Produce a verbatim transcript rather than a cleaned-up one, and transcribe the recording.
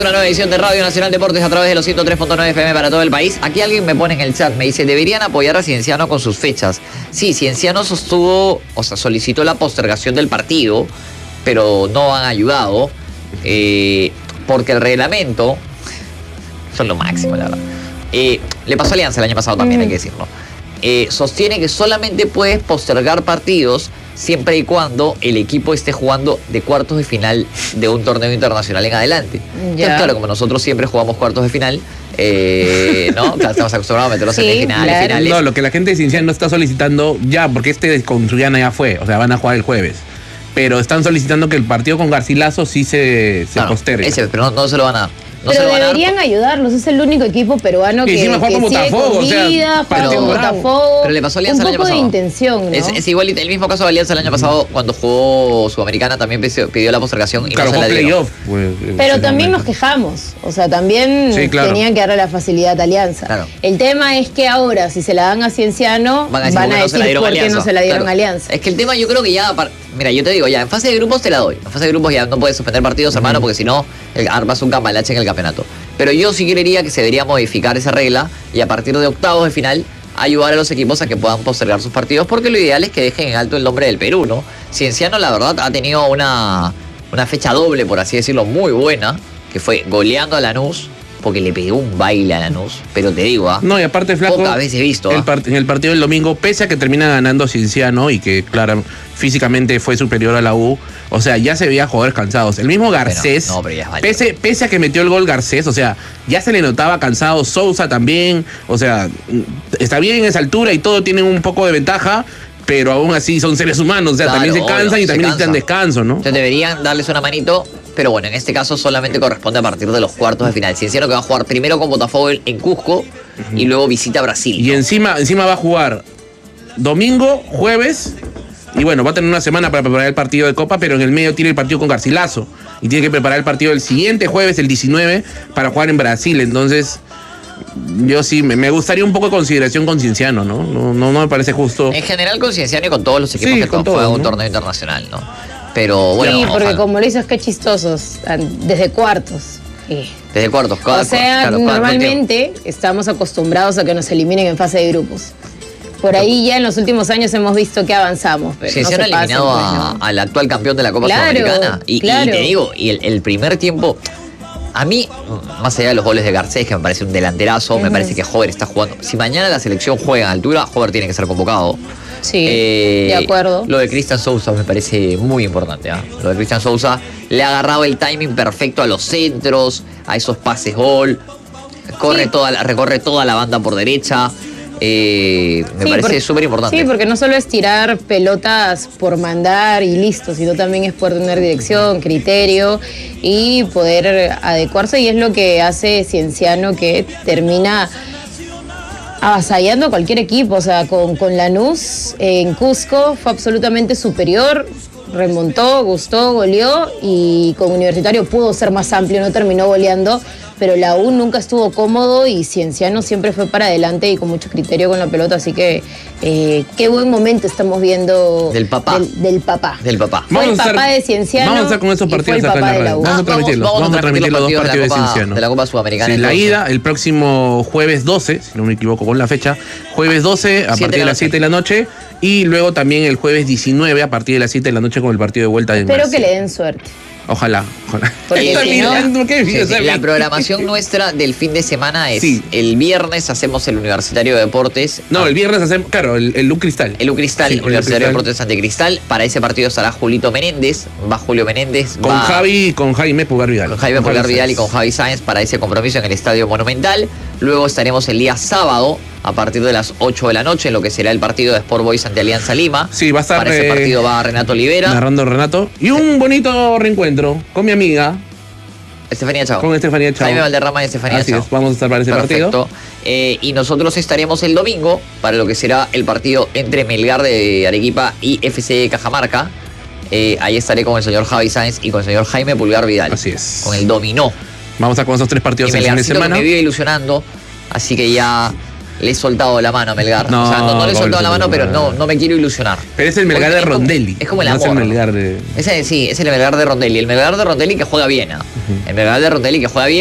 Una nueva edición de Radio Nacional Deportes a través de los ciento tres punto nueve F M para todo el país. Aquí alguien me pone en el chat, me dice, deberían apoyar a Cienciano con sus fechas. Sí, Cienciano sostuvo, o sea, solicitó la postergación del partido, pero no han ayudado, eh, porque el reglamento, son lo máximo, la verdad. Eh, le pasó a Alianza el año pasado también, hay que decirlo. Eh, sostiene que solamente puedes postergar partidos siempre y cuando el equipo esté jugando de cuartos de final de un torneo internacional en adelante. Entonces, claro, como nosotros siempre jugamos cuartos de final, eh, ¿no? Claro, estamos acostumbrados a meternos sí, en finales, claro. finales. No, lo que la gente de Cienciano no está solicitando ya, porque este con Suyana ya fue, o sea, van a jugar el jueves. Pero están solicitando que el partido con Garcilaso sí se, se claro, postergue. Ese, pero no, no se lo van a dar. No pero deberían ayudarlos, es el único equipo peruano que, que, que sigue Botafogo, con vida, o sea, pero, Botafogo, pero le pasó a Alianza un el año poco pasado. de intención, ¿no? Es, es igual, el mismo caso de Alianza el año pasado, cuando jugó Sudamericana también pidió, pidió la postergación y claro, no se la dieron. Pues, pero también nos quejamos, o sea, también sí, claro. tenían que darle la facilidad a Alianza. Claro. El tema es que ahora, si se la dan a Cienciano, van a decir, van a decir no por qué no se la dieron a Alianza. Es que el tema yo creo que ya, mira, yo te digo, ya en fase de grupos te la doy. En fase de grupos ya no puedes suspender partidos, uh-huh. hermano, porque si no, armas un cambalache en el campeonato. Pero yo sí creería que se debería modificar esa regla y a partir de octavos de final ayudar a los equipos a que puedan postergar sus partidos, porque lo ideal es que dejen en alto el nombre del Perú, ¿no? Cienciano, la verdad, ha tenido una, una fecha doble, por así decirlo, muy buena, que fue goleando a Lanús, porque le pegó un baile a Lanús, pero te digo, ¿ah? No, y aparte, flaco, pocas veces he visto, ¿ah? el part- en el partido del domingo, pese a que termina ganando Cienciano y que, claro, físicamente fue superior a la U, o sea, ya se veía jugadores cansados. El mismo Garcés, no, pero ya es pese, pese a que metió el gol Garcés, o sea, ya se le notaba cansado. Sousa también, o sea, está bien en esa altura y todo tienen un poco de ventaja, pero aún así son seres humanos, o sea, claro, también se cansan obvio, y también necesitan descanso, ¿no? Entonces deberían darles una manito, pero bueno, en este caso solamente corresponde a partir de los cuartos de final. Cienciano que va a jugar primero con Botafogo en Cusco uh-huh. y luego visita Brasil, ¿no? Y encima, encima va a jugar domingo, jueves, y bueno, va a tener una semana para preparar el partido de Copa, pero en el medio tiene el partido con Garcilaso y tiene que preparar el partido del siguiente jueves, el diecinueve, para jugar en Brasil. Entonces, yo sí, me, me gustaría un poco de consideración con Cienciano, ¿no? No, no, no me parece justo. En general con Cienciano y con todos los equipos sí, que juegan todo, un ¿no? torneo internacional, ¿no? Pero bueno. Sí, porque ojalá. como lo dices, qué chistosos, desde cuartos. Sí. Desde cuartos, cada O sea, claro, normalmente cada estamos acostumbrados a que nos eliminen en fase de grupos. Por ahí ya en los últimos años hemos visto que avanzamos. Pero sí, no se han eliminado pasen, a, pues, ¿no? al actual campeón de la Copa claro, Sudamericana. Y, claro. y te digo, y el, el primer tiempo, a mí, más allá de los goles de Garcés, que me parece un delanterazo, uh-huh. me parece que Hover está jugando. Si mañana la selección juega a altura, Hover tiene que ser convocado. Sí, eh, de acuerdo. Lo de Cristian Sousa me parece muy importante. ¿eh? Lo de Cristian Sousa le ha agarrado el timing perfecto a los centros, a esos pases gol. Corre sí. toda la, recorre toda la banda por derecha. Eh, me sí, parece súper importante. Sí, porque no solo es tirar pelotas por mandar y listo, sino también es poder tener dirección, criterio y poder adecuarse, y es lo que hace Cienciano, que termina avasallando a cualquier equipo. O sea, con, con Lanús en Cusco fue absolutamente superior, remontó, gustó, goleó, y con Universitario pudo ser más amplio, no terminó goleando, pero la U nunca estuvo cómodo y Cienciano siempre fue para adelante y con mucho criterio con la pelota, así que eh, qué buen momento estamos viendo del papá. Del, del papá. Del papá. Fue el papá de Cienciano. Vamos a estar con esos partidos acá en la radio. Vamos a transmitirlos. Vamos, vamos a transmitir los dos partidos de, Copa, de Cienciano. De la Copa Sudamericana. Sí, la ida el próximo jueves doce, si no me equivoco con la fecha, jueves doce a partir de las siete de la noche, y luego también el jueves diecinueve a partir de las siete de la noche con el partido de vuelta de Espero que le den suerte. Ojalá, ojalá. Porque si no, sí, sí, la programación nuestra del fin de semana es sí. el viernes hacemos el Universitario de Deportes. No, el viernes hacemos, claro, el, el U Cristal. El U Cristal, sí, Universitario de Deportes ante Cristal. Para ese partido estará Julito Menéndez, va Julio Menéndez. Con va, Javi y con Jaime Pulgar Vidal. Con Jaime Pulgar Vidal y con Javi Sáenz para ese compromiso en el Estadio Monumental. Luego estaremos el día sábado a partir de las ocho de la noche en lo que será el partido de Sport Boys ante Alianza Lima. Sí, va a estar. Para ese partido va Renato Olivera. Narrando Renato. Y un bonito reencuentro con mi amiga. Estefanía Chao. Con Estefanía Chao. Jaime Valderrama y Estefanía Así Chao. Es, vamos a estar para ese Perfecto. partido. Eh, y nosotros estaremos el domingo para lo que será el partido entre Melgar de Arequipa y F C Cajamarca. Eh, ahí estaré con el señor Javi Sáenz y con el señor Jaime Pulgar Vidal. Así es. Con el dominó. Vamos a estar con esos tres partidos y el fin de semana. Me vive ilusionando, así que ya le he soltado la mano a Melgar. No, o sea, no, no le he soltado Pablo, la mano, no, pero no. no, no me quiero ilusionar. Pero es el Melgar Porque de es como- Rondelli. Es como el no amor. es el Melgar de... Ese sí, es el Melgar de Rondelli. El Melgar de Rondelli que juega bien. ¿ah? El Melgar de Rondelli que juega bien.